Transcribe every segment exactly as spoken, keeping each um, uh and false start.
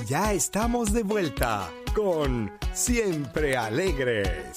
ya estamos de vuelta con Siempre Alegres.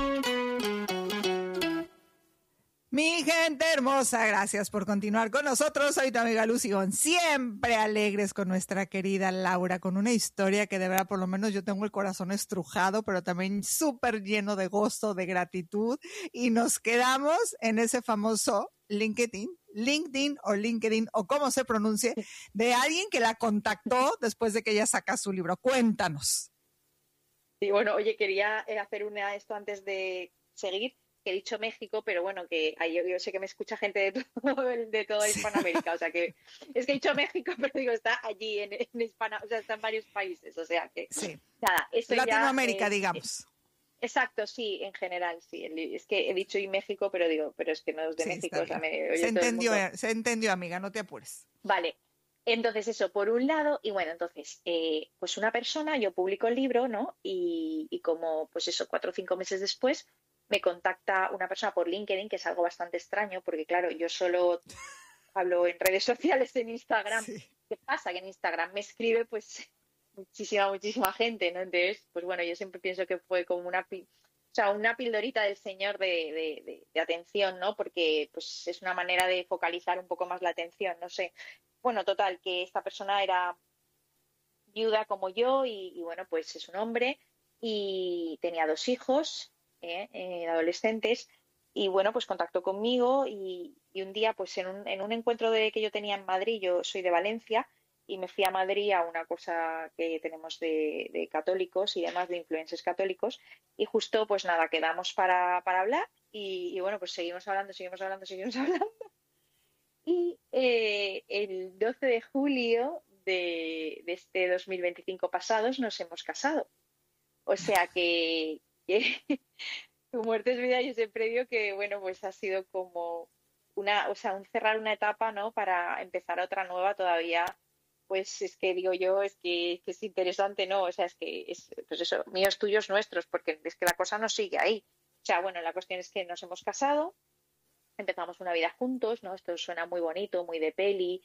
Mi gente hermosa, gracias por continuar con nosotros. Soy tu amiga Lucy Gon, siempre alegres con nuestra querida Laura, con una historia que de verdad, por lo menos yo tengo el corazón estrujado, pero también súper lleno de gozo, de gratitud. Y nos quedamos en ese famoso LinkedIn, LinkedIn o LinkedIn, o como se pronuncie, de alguien que la contactó después de que ella saca su libro. Cuéntanos. Sí, bueno, oye, quería hacer una esto antes de seguir. Que he dicho México, pero bueno, que yo, yo sé que me escucha gente de todo, de toda Hispanoamérica, o sea que es que he dicho México, pero digo, está allí en, en Hispana, o sea, está en varios países, o sea que sí. Nada, esto Latinoamérica, ya, eh, digamos. Exacto, sí, en general, sí. Es que he dicho y México, pero digo, pero es que no es de sí, México, o sea, me oye se todo entendió, el mundo. se entendió, amiga, no te apures. Vale. Entonces eso, por un lado, y bueno, entonces, eh, pues una persona, yo publico el libro, ¿no? Y, y como, pues eso, cuatro o cinco meses después, me contacta una persona por LinkedIn, que es algo bastante extraño, porque claro, yo solo hablo en redes sociales, en Instagram. Sí. ¿Qué pasa? Que en Instagram me escribe, pues, muchísima, muchísima gente, ¿no? Entonces, pues bueno, yo siempre pienso que fue como una, pi- o sea, una pildorita del Señor de, de, de, de atención, ¿no? Porque, pues, es una manera de focalizar un poco más la atención, no sé. Bueno, total, que esta persona era viuda como yo y, y bueno, pues es un hombre y tenía dos hijos, eh, eh, adolescentes, y bueno, pues contactó conmigo y, y un día, pues en un, en un encuentro de, que yo tenía en Madrid, yo soy de Valencia, y me fui a Madrid a una cosa que tenemos de, de católicos y demás, de influencers católicos, y justo, pues nada, quedamos para, para hablar y, y bueno, pues seguimos hablando, seguimos hablando, seguimos hablando. Y eh, el doce de julio de, de este dos mil veinticinco pasados nos hemos casado. O sea que, que tu muerte es vida, yo siempre digo que, bueno, pues ha sido como una, o sea, un cerrar una etapa, ¿no? Para empezar otra nueva todavía. Pues es que digo yo, es que, que es interesante, ¿no? O sea, es que es, pues eso, míos, tuyos, nuestros, porque es que la cosa no sigue ahí. O sea, bueno, la cuestión es que nos hemos casado, empezamos una vida juntos, ¿no? Esto suena muy bonito, muy de peli,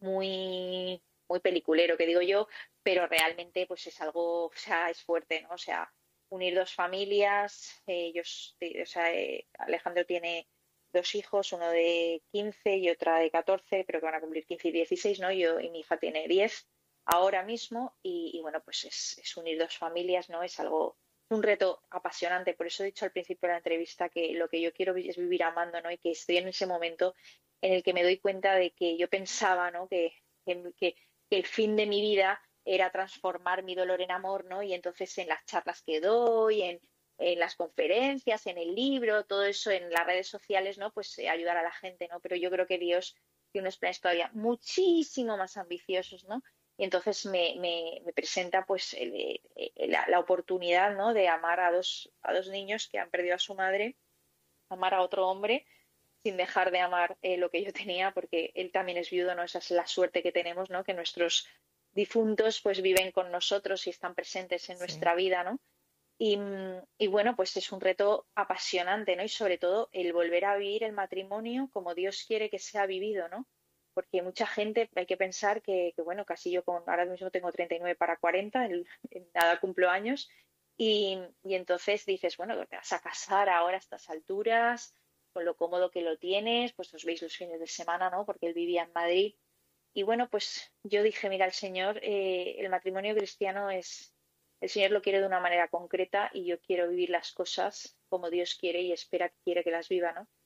muy, muy peliculero, que digo yo, pero realmente pues es algo, o sea, es fuerte, ¿no? O sea, unir dos familias, eh, ellos, o sea, eh, Alejandro tiene dos hijos, uno de quince y otra de catorce, pero que van a cumplir quince y dieciséis, ¿no? Yo y mi hija tiene diez ahora mismo y, y bueno, pues es, es unir dos familias, ¿no? Es algo un reto apasionante. Por eso he dicho al principio de la entrevista que lo que yo quiero es vivir amando, ¿no? Y que estoy en ese momento en el que me doy cuenta de que yo pensaba, ¿no? Que, que, que el fin de mi vida era transformar mi dolor en amor, ¿no? Y entonces en las charlas que doy, en, en las conferencias, en el libro, todo eso en las redes sociales, ¿no? Pues eh, ayudar a la gente, ¿no? Pero yo creo que Dios tiene unos planes todavía muchísimo más ambiciosos, ¿no? Y entonces me, me, me presenta pues el, el, la, la oportunidad, ¿no? De amar a dos, a dos niños que han perdido a su madre, amar a otro hombre sin dejar de amar eh, lo que yo tenía, porque él también es viudo, ¿no? Esa es la suerte que tenemos, ¿no? Que nuestros difuntos pues viven con nosotros y están presentes en Sí. nuestra vida, ¿no? Y, y bueno, pues es un reto apasionante, ¿no? Y sobre todo el volver a vivir el matrimonio como Dios quiere que sea vivido, ¿no? Porque mucha gente, hay que pensar que, que bueno, casi yo con, ahora mismo tengo treinta y nueve para cuarenta, el, en nada cumplo años, y, y entonces dices, bueno, te vas a casar ahora a estas alturas, con lo cómodo que lo tienes, pues os veis los fines de semana, ¿no? Porque él vivía en Madrid. Y bueno, pues yo dije, mira, el Señor, eh, el matrimonio cristiano es, el Señor lo quiere de una manera concreta y yo quiero vivir las cosas como Dios quiere y espera que quiere que las viva, ¿no?